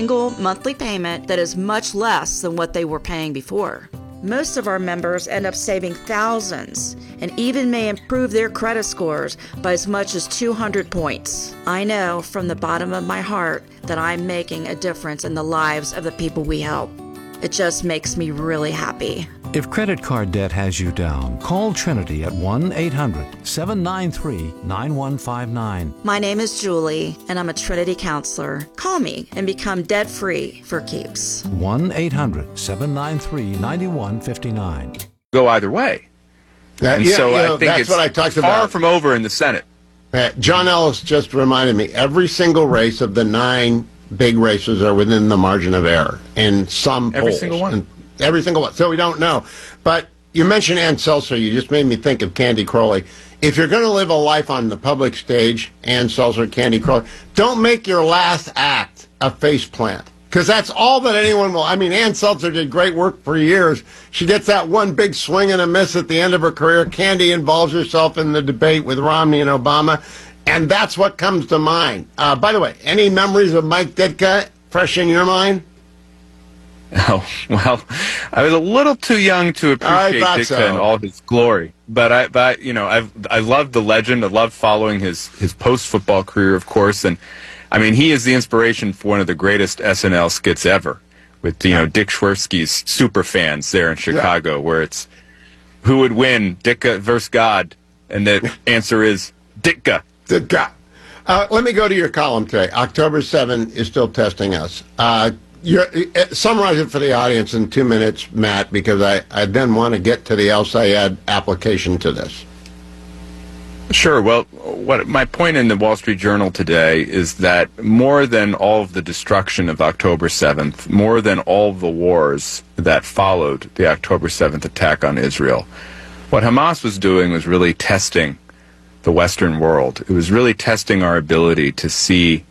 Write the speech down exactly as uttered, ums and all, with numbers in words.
single monthly payment that is much less than what they were paying before. Most of our members end up saving thousands and even may improve their credit scores by as much as two hundred points. I know from the bottom of my heart that I'm making a difference in the lives of the people we help. It just makes me really happy. If credit card debt has you down, call Trinity at one eight hundred seven nine three nine one five nine. My name is Julie, and I'm a Trinity counselor. Call me and become debt-free for keeps. one eight hundred seven nine three nine one five nine. Go either way. That, and yeah, so you know, I think that's it's what I talked far about. from over in the Senate. Uh, John Ellis just reminded me, every single race of the nine big races are within the margin of error in some Every polls. single one? And every single one. So we don't know. But you mentioned Ann Seltzer. You just made me think of Candy Crowley. If you're going to live a life on the public stage, Ann Seltzer, Candy Crowley, don't make your last act a faceplant. Because that's all that anyone will. I mean, Ann Seltzer did great work for years. She gets that one big swing and a miss at the end of her career. Candy involves herself in the debate with Romney and Obama. And that's what comes to mind. Uh, by the way, any memories of Mike Ditka fresh in your mind? Oh, well, I was a little too young to appreciate Ditka so. in all his glory. But, I, but you know, I've, I loved the legend. I loved following his, his post-football career, of course. And, I mean, he is the inspiration for one of the greatest S N L skits ever with, you know, Dick Schwersky's super fans there in Chicago, yeah. where it's who would win, Ditka versus God? And the answer is Ditka. Ditka. Uh, let me go to your column today. October seventh is still testing us. Uh, you're, uh, summarize it for the audience in two minutes, Matt, because I, I then want to get to the El Sayed application to this. Sure. Well, what my point in the Wall Street Journal today is that more than all of the destruction of October seventh, more than all of the wars that followed the October seventh attack on Israel, what Hamas was doing was really testing the Western world. It was really testing our ability to see